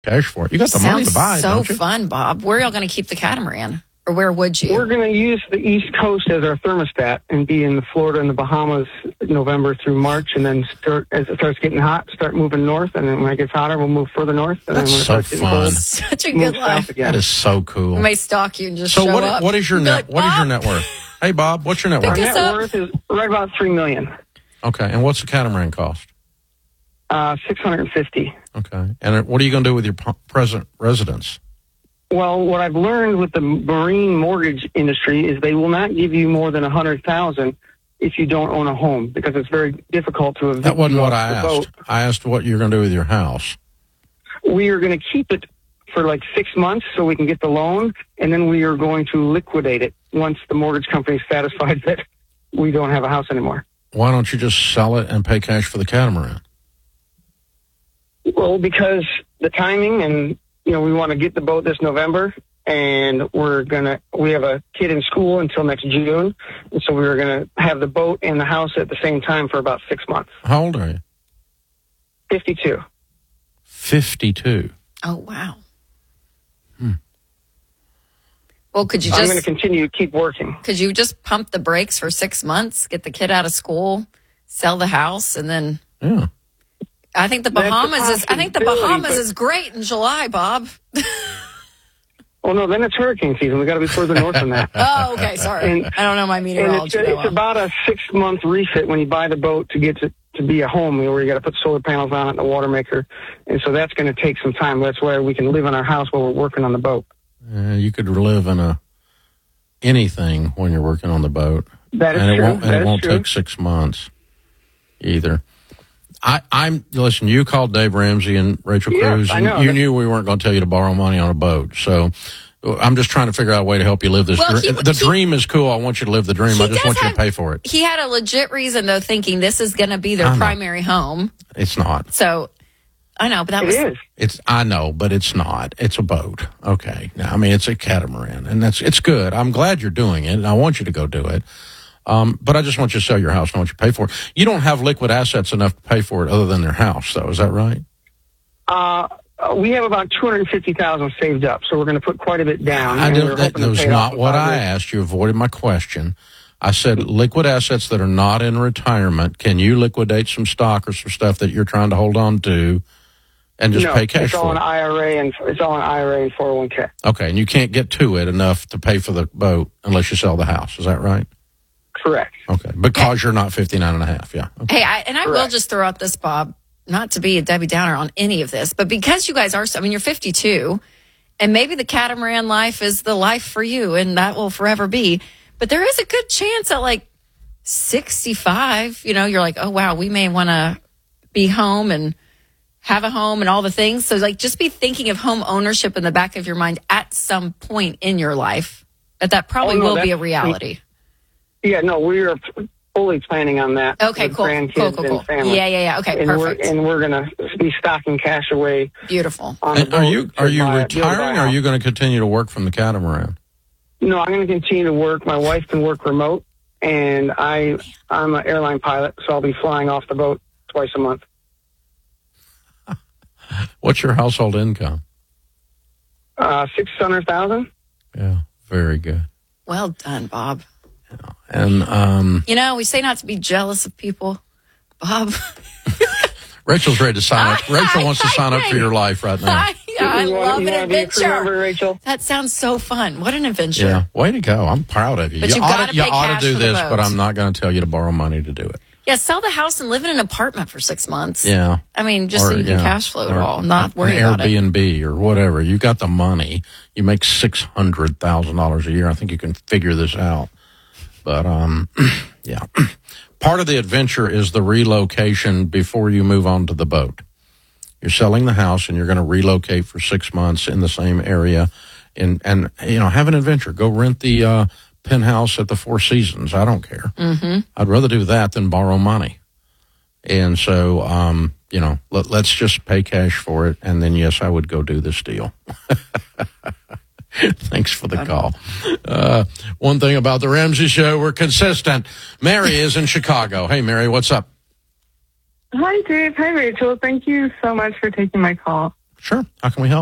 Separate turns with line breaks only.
cash for it. You got the money to buy it,
Sounds
don't
so
you?
fun, Bob. Where are y'all going to keep the catamaran? Or where would you?
We're going to use the East Coast as our thermostat and be in Florida and the Bahamas November through March, and then as it starts getting hot, start moving north, and then when it gets hotter, we'll move further north. And
That's
then when
so
it starts getting
fun.
cold,
Such a
move
good
south
life.
again.
That is so cool.
I may stalk you and just
So
show up.
what is your net? What is your net worth? Hey, Bob, what's your net
Pick
worth?
Our
us
net
up.
worth is right about $3 million.
Okay, and what's the catamaran cost?
$650.
Okay, and what are you going to do with your present residence?
Well, what I've learned with the marine mortgage industry is they will not give you more than $100,000 if you don't own a home, because it's very difficult to evict
That wasn't
you
what
off
I
the
asked.
boat.
I asked what you're going to do with your house.
We are going to keep it for like 6 months so we can get the loan, and then we are going to liquidate it once the mortgage company is satisfied that we don't have a house anymore.
Why don't you just sell it and pay cash for the catamaran?
Well, because the timing, and we want to get the boat this November, and we have a kid in school until next June, and so we were going to have the boat and the house at the same time for about 6 months.
How old are you?
52.
52.
Oh, wow. Well, could you
I'm going to
just
continue to keep working.
pump the brakes for 6 months, get the kid out of school, sell the house, and then
Yeah.
I think the
That's a
Bahamas
possibility,
is great in July, Bob.
Well, no, then it's hurricane season. We got to be further north than that.
Oh, okay, sorry.
And-
I don't know my
And
meteorology.
it's about a 6-month refit when you buy the boat to get to be a home, where you got to put solar panels on it and a water maker. And so that's going to take some time. That's why we can live in our house while we're working on the boat.
You could live in anything when you're working on the boat.
That is
and
true.
It won't take 6 months either. Listen, you called Dave Ramsey and Rachel
Yes,
Cruz,
I
and
know.
you knew we weren't going to tell you to borrow money on a boat. So I'm just trying to figure out a way to help you live this
Well,
dream. The dream is cool. I want you to live the dream. I just want you to pay for it.
He had a legit reason, though, thinking this is going to be their primary home.
It's not.
So, I know, but that was...
It is.
I know, but it's not. It's a boat. Okay. Now, I mean, it's a catamaran, and it's good. I'm glad you're doing it, and I want you to go do it. But I just want you to sell your house and I want you to pay for it. You don't have liquid assets enough to pay for it other than their house, though. Is that right?
We have about $250,000 saved up, so we're going to put quite a bit down.
That was not what I asked. You avoided my question. I said liquid assets that are not in retirement. Can you liquidate some stock or some stuff that you're trying to hold on to and just pay cash
it's all
for
an
it?
IRA and it's all an IRA and 401k.
Okay, and you can't get to it enough to pay for the boat unless you sell the house. Is that right?
Correct.
Okay, because you're not 59 and a half, yeah. Okay.
Hey, I will just throw out this, Bob, not to be a Debbie Downer on any of this, but because you guys are, you're 52, and maybe the catamaran life is the life for you, and that will forever be. But there is a good chance that, like, 65, you're like, oh, wow, we may want to be home and have a home and all the things. So, like, just be thinking of home ownership in the back of your mind at some point in your life. That probably will be a reality.
Yeah, no, we are fully planning on that.
Okay,
with
cool.
grandkids
Cool.
and family.
Yeah. Okay,
and
perfect.
We're going to be stocking cash away.
Beautiful.
On the
And are you
boat to buy-
retiring, or are you going to continue to work from the catamaran?
No, I'm going to continue to work. My wife can work remote, and I'm an airline pilot, so I'll be flying off the boat twice a month.
What's your household income?
$600,000.
Yeah, very good.
Well done, Bob.
And
we say not to be jealous of people. Bob.
Rachel's ready to sign up. Rachel wants to sign up for your life right now.
I love
you
an
wanna be a crew member,
adventure.
Rachel?
That sounds so fun. What an adventure.
Yeah, way to go. I'm proud of you.
But
you
you've
ought
gotta
to,
pay cash
do
for the
this,
boat.
but I'm not going to tell you to borrow money to do it.
Yeah, sell the house and live in an apartment for 6 months.
Yeah.
I mean, just so you can cash flow it all, not worry
an
about it.
Airbnb or whatever. You got the money. You make $600,000 a year. I think you can figure this out. But, yeah. Part of the adventure is the relocation before you move on to the boat. You're selling the house and you're going to relocate for 6 months in the same area and have an adventure. Go rent the penthouse at the Four Seasons. I don't care. Mm-hmm. I'd rather do that than borrow money. And so, let's just pay cash for it. And then, yes, I would go do this deal. Thanks for the call. One thing about the Ramsey Show, we're consistent. Mary is in Chicago. Hey, Mary, what's up?
Hi, Dave. Hi, Rachel. Thank you so much for taking my call.
Sure. How can we help?